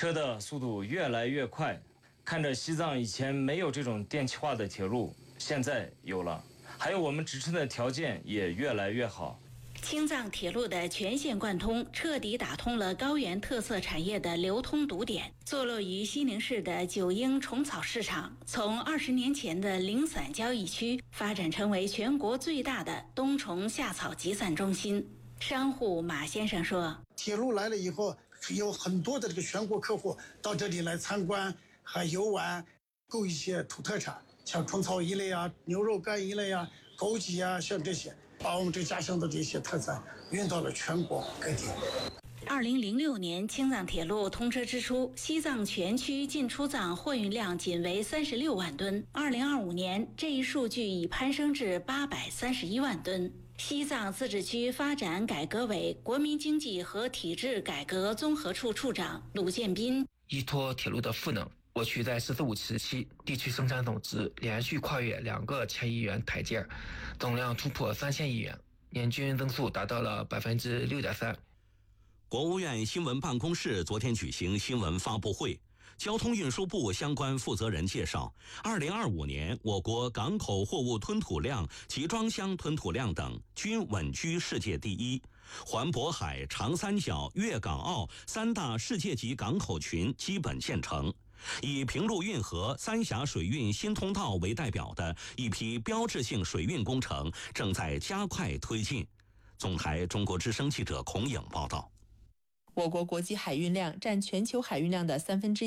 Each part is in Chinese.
车的速度越来越快。看着西藏以前没有这种电气化的铁路，现在有了，还有我们支撑的条件也越来越好。 青藏铁路的全线贯通，彻底打通了高原特色产业的流通堵点。坐落于西宁市的九英虫草市场，从20年前的零散交易区发展成为全国最大的冬虫夏草集散中心。商户马先生说：“ 铁路来了以后，有很多的这个全国客户到这里来参观，还游玩，购一些土特产，像虫草一类啊、牛肉干一类啊、枸杞啊，像这些。”把我们这家乡的这些特产运到了全国各地。 2006年青藏铁路通车之初，西藏全区进出藏货运量仅为36万吨。2025年，这一数据已攀升至831万吨。西藏自治区发展改革委国民经济和体制改革综合处处长鲁建斌： 依托铁路的赋能，我区在“十四五”时期地区生产总值连续跨越2个千亿元台阶，总量突破3000亿元，年均增速达到了6.3%。 国务院新闻办公室昨天举行新闻发布会，交通运输部相关负责人介绍，2025年我国港口货物吞吐量、集装箱吞吐量等均稳居世界第一。环渤海、长三角、粤港澳3大世界级港口群基本建成。以平陆运河、三峡水运新通道为代表的一批标志性水运工程正在加快推进。总台中国之声记者孔颖报道。 我国国际海运量占全球海运量的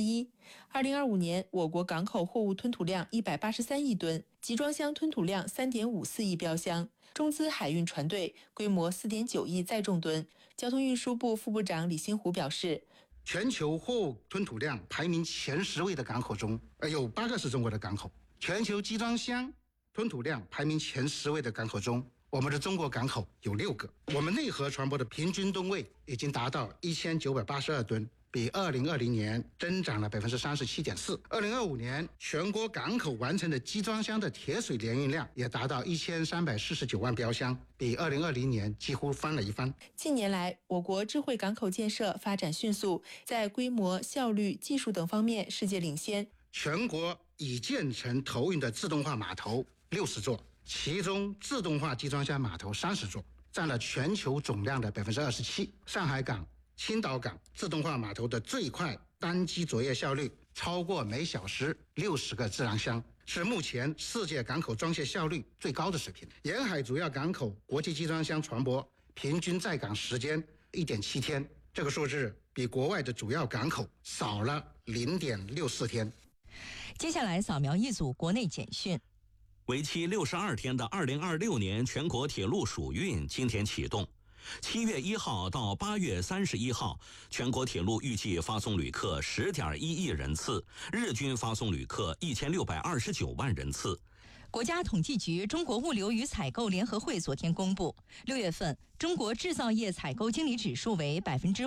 1/3。2025年，我国港口货物吞吐量183亿吨，集装箱吞吐量3.54亿标箱，中资海运船队规模4.9亿载重吨。交通运输部副部长李新湖表示， 全球货物吞吐量排名前10位的港口中，有8个是中国的港口；全球集装箱吞吐量排名前10位的港口中，我们的中国港口有6个。我们内河船舶的平均吨位已经达到1982吨，比2020年增长了37.4%。2025年全国港口完成的集装箱的铁水联运量也达到1349万标箱，比2020年几乎翻了一番。 近年来，我国智慧港口建设发展迅速，在规模、效率、技术等方面世界领先。 全国已建成投运的自动化码头60座，其中自动化集装箱码头30座，占了全球总量的27%。上海港、青岛港自动化码头的最快单机作业效率超过每小时60个自然箱，是目前世界港口装卸效率最高的水平。沿海主要港口国际集装箱船舶平均在港时间1.7天，这个数字比国外的主要港口少了0.64天。 接下来扫描一组国内简讯。 为期62天的2026年全国铁路暑运今天启动。7月1号到8月31号，全国铁路预计发送旅客10.1亿人次，日均发送旅客1629万人次。 国家统计局中国物流与采购联合会昨天公布，6月份中国制造业采购经理指数为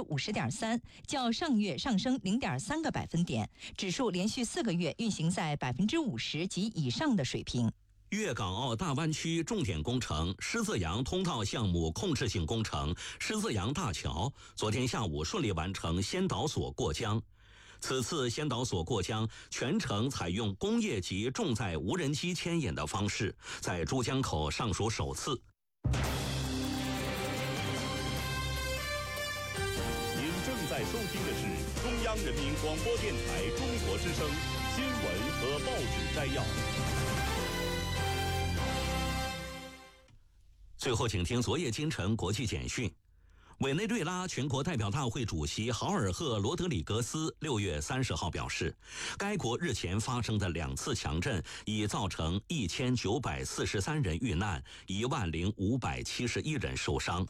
50.3%，较上月上升0.3个百分点，指数连续4个月运行在50%及以上的水平。 粤港澳大湾区重点工程狮子洋通道项目控制性工程狮子洋大桥昨天下午顺利完成先导索过江。此次先导索过江全程采用工业级重载无人机牵引的方式，在珠江口尚属首次。 您正在收听的是中央人民广播电台中国之声新闻和报纸摘要。 最后请听昨夜今晨国际简讯。委内瑞拉全国代表大会主席豪尔赫·罗德里格斯6月30号表示，该国日前发生的2次强震已造成1943人遇难，10571人受伤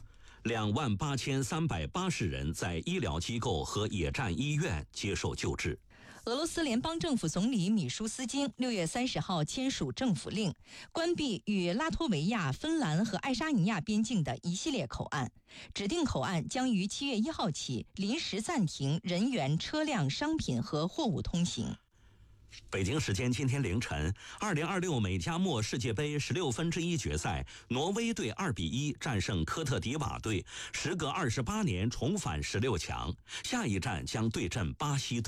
，28380人在医疗机构和野战医院接受救治。 俄罗斯联邦政府总理米舒斯金6月30号签署政府令，关闭与拉脱维亚、芬兰和爱沙尼亚边境的一系列口岸。指定口岸将于7月1号起临时暂停人员、车辆、商品和货物通行。 北京时间今天凌晨，2026美加墨世界杯16分之一决赛，挪威队2-1战胜科特迪瓦队，时隔28年重返16强，下一站将对阵巴西队。